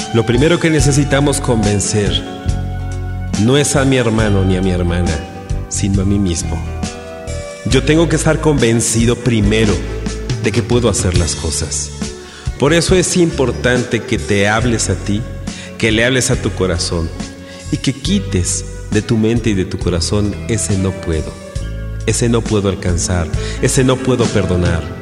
Lo primero que necesitamos convencer no es a mi hermano ni a mi hermana, sino a mí mismo. Yo tengo que estar convencido primero de que puedo hacer las cosas. Por eso es importante que te hables a ti, que le hables a tu corazón y que quites de tu mente y de tu corazón ese no puedo alcanzar, ese no puedo perdonar,